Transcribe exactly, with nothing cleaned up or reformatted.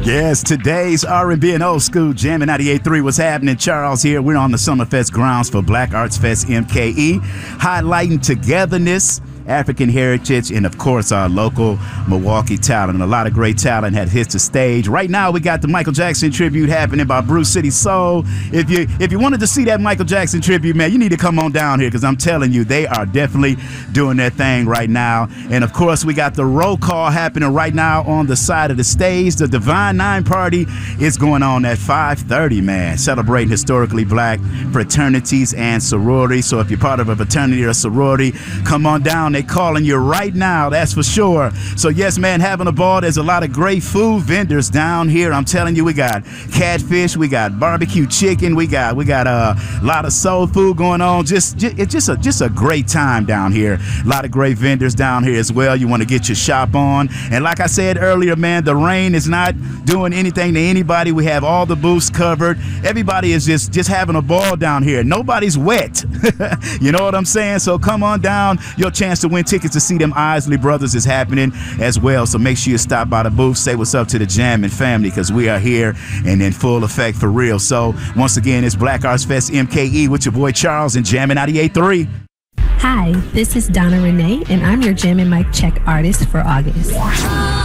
Yes, today's R and B and old school jamming ninety-eight point three. What's happening? Charles here. We're on the Summerfest grounds for Black Arts Fest M K E, highlighting togetherness, African heritage, and of course our local Milwaukee talent. And a lot of great talent had hit the stage. Right now we got the Michael Jackson tribute happening by Brew City Soul. If you if you wanted to see that Michael Jackson tribute, man, you need to come on down here because I'm telling you, they are definitely doing their thing right now. And of course we got the roll call happening right now on the side of the stage. The Divine Nine party is going on at five thirty, man, celebrating historically black fraternities and sororities. So if you're part of a fraternity or a sorority, come on down. They calling you right now, that's for sure. So yes, man, having a ball. There's a lot of great food vendors down here. I'm telling you, we got catfish, we got barbecue chicken, we got we got a lot of soul food going on. Just, just it's just a just a great time down here. A lot of great vendors down here as well. You want to get your shop on. And like I said earlier, man, the rain is not doing anything to anybody. We have all the booths covered. Everybody is just just having a ball down here. Nobody's wet. You know what I'm saying? So come on down. Your chance to win tickets to see them Isley Brothers is happening as well. So make sure you stop by the booth, say what's up to the Jammin' family, because we are here and in full effect for real. So once again, it's Black Arts Fest M K E with your boy Charles and Jammin' ninety-eight point three. Hi, this is Donna Renee, and I'm your Jammin' Mic Check artist for August.